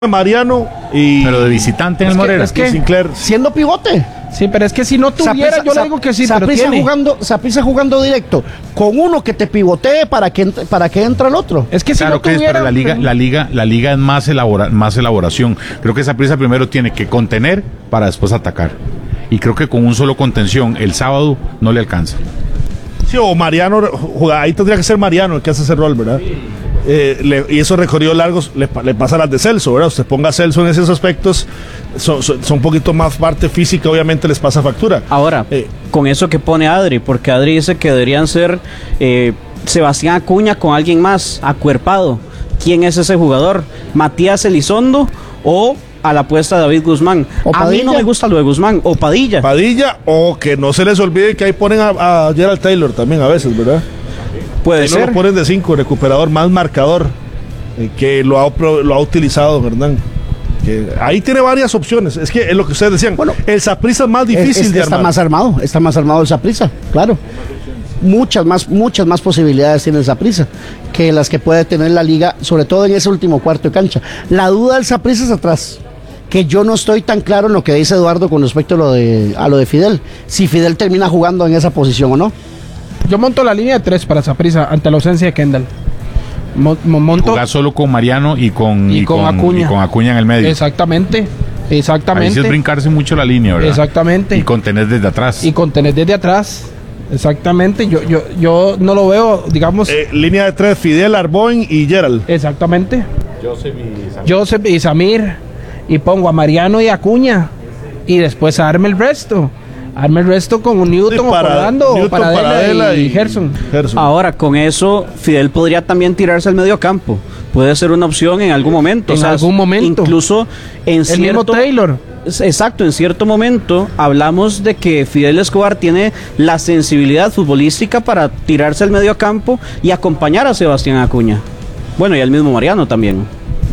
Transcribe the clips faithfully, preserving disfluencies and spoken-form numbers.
Mariano y pero de visitante en el Morera. Es que, es que Sinclair siendo pivote. Sí, pero es que si no tuviera, Saprissa, yo le digo que sí, pero Saprissa tiene. jugando, Saprissa jugando directo con uno que te pivotee para que para que entre el otro. Es que si claro no que tuviera, es, pero la liga, la liga, la liga es más elabora, más elaboración. Creo que Saprissa primero tiene que contener para después atacar. Y creo que con un solo contención el sábado no le alcanza. Sí, o Mariano, ahí tendría que ser Mariano el que hace ese rol, ¿verdad? Eh, le, y esos recorridos largos le, le pasa a las de Celso, ¿verdad? Usted ponga a Celso en esos aspectos, son, son, son un poquito más parte física, obviamente les pasa factura. Ahora, eh, con eso que pone Adri, porque Adri dice que deberían ser eh, Sebastián Acuña con alguien más acuerpado. ¿Quién es ese jugador? ¿Matías Elizondo o a la apuesta de David Guzmán? A mí no me gusta lo de Guzmán, o Padilla. Padilla, o que no se les olvide que ahí ponen a, a Gerald Taylor también a veces, ¿verdad? Puede Taylor ser. Lo ponen de cinco, recuperador más marcador, eh, que lo ha, lo ha utilizado, ¿verdad? Que ahí tiene varias opciones. Es que es lo que ustedes decían. Bueno, el Saprissa es más difícil es, es, de está armar. más armado, está más armado el Saprissa, claro. Muchas más, muchas más posibilidades tiene el Saprissa que las que puede tener la liga, sobre todo en ese último cuarto de cancha. La duda del Saprissa es atrás, que yo no estoy tan claro en lo que dice Eduardo con respecto a lo de, a lo de Fidel, si Fidel termina jugando en esa posición o no. Yo monto la línea de tres para Saprissa ante la ausencia de Kendall. Mo, monto jugar solo con Mariano y con, y y con, con Acuña. y con Acuña en el medio. Exactamente, exactamente. Ahí sí es brincarse mucho la línea, ¿verdad? Exactamente. Y contener desde atrás. Y contener desde atrás. Exactamente. Yo, yo, yo no lo veo, digamos. Eh, línea de tres, Fidel, Arboin y Gerald. Exactamente. Joseph y Samir. Joseph y Samir. Y pongo a Mariano y Acuña. Y después arme el resto. Arme el resto con un Newton sí, para, o Orlando o para Paradela y, y Gerson. Gerson. Ahora, con eso, Fidel podría también tirarse al medio campo. Puede ser una opción en algún momento. En o sea, algún momento. Incluso en el cierto... mismo Taylor. Exacto, en cierto momento hablamos de que Fidel Escobar tiene la sensibilidad futbolística para tirarse al medio campo y acompañar a Sebastián Acuña. Bueno, y al mismo Mariano también.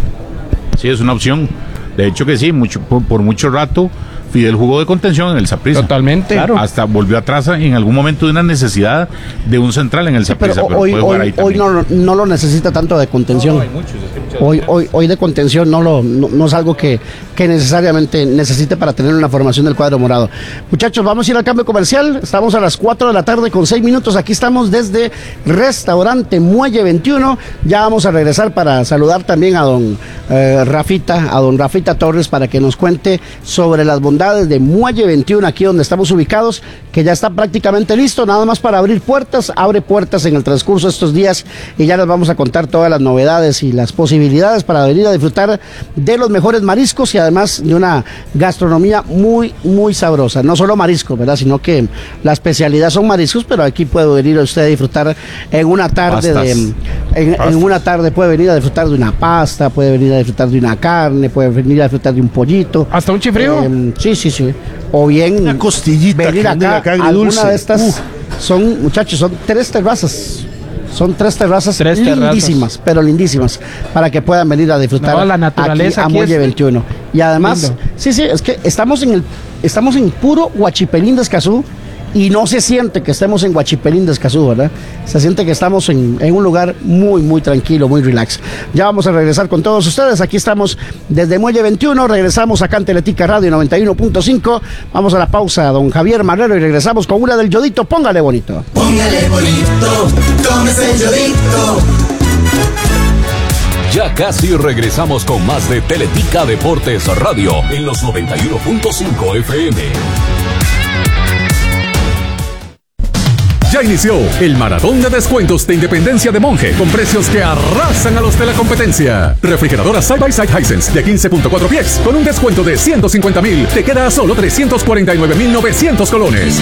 Sí, es una opción. De hecho que sí, mucho, por, por mucho rato Fidel jugó de contención en el Saprissa. Totalmente. Claro. Hasta volvió atrás en algún momento de una necesidad de un central en el Saprissa. Sí, pero, pero hoy, hoy, hoy no, no lo necesita tanto de contención. No, no, hay muchos, es que hoy, hoy, hoy de contención no, lo, no, no es algo que, que necesariamente necesite para tener una formación del cuadro morado. Muchachos, vamos a ir al cambio comercial. Estamos a las cuatro de la tarde con seis minutos. Aquí estamos desde Restaurante Muelle veintiuno. Ya vamos a regresar para saludar también a don eh, Rafita, a don Rafita Torres, para que nos cuente sobre las bondades de Muelle veintiuno, aquí donde estamos ubicados, que ya está prácticamente listo, nada más para abrir puertas. Abre puertas en el transcurso de estos días y ya les vamos a contar todas las novedades y las posibilidades para venir a disfrutar de los mejores mariscos y además de una gastronomía muy, muy sabrosa. No solo mariscos, ¿verdad? Sino que la especialidad son mariscos, pero aquí puede venir usted a disfrutar en una tarde de, en, en una tarde puede venir a disfrutar de una pasta, puede venir a disfrutar de una carne, puede venir a disfrutar de un pollito. ¿Hasta un chifrijo? Eh, sí, sí, sí. O bien una costillita, venir acá, acá alguna de estas uh. son, muchachos, son tres terrazas. Son tres terrazas tres lindísimas, terrazas. pero lindísimas, para que puedan venir a disfrutar no, la naturaleza aquí a Muelle veintiuno. Y además, lindo. sí, sí, es que estamos en el estamos en puro Huachipelín de Escazú y no se siente que estemos en Huachipelín de Escazú, ¿verdad? Se siente que estamos en, en un lugar muy, muy tranquilo, muy relax. Ya vamos a regresar con todos ustedes. Aquí estamos desde Muelle veintiuno. Regresamos acá en Teletica Radio noventa y uno punto cinco. Vamos a la pausa, don Javier Marrero, y regresamos con una del Yodito. Póngale bonito. Póngale bonito, tómese el Yodito. Ya casi regresamos con más de Teletica Deportes Radio en los noventa y uno punto cinco F M. Ya inició el maratón de descuentos de Independencia de Monje con precios que arrasan a los de la competencia. Refrigeradora Side by Side Hisense de quince punto cuatro pies con un descuento de ciento cincuenta mil. Te queda a solo trescientos cuarenta y nueve mil novecientos colones.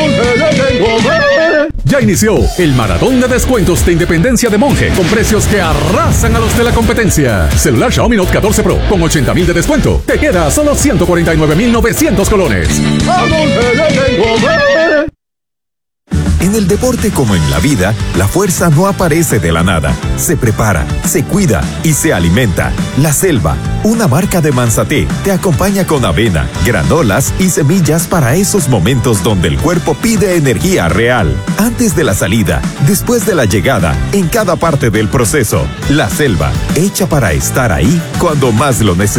Ya inició el maratón de descuentos de Independencia de Monje con precios que arrasan a los de la competencia. Celular Xiaomi Note catorce Pro con ochenta mil de descuento. Te queda a solo ciento cuarenta y nueve mil novecientos colones. En el deporte como en la vida, la fuerza no aparece de la nada. Se prepara, se cuida y se alimenta. La Selva, una marca de Manzaté, te acompaña con avena, granolas y semillas para esos momentos donde el cuerpo pide energía real. Antes de la salida, después de la llegada, en cada parte del proceso. La Selva, hecha para estar ahí cuando más lo necesitas.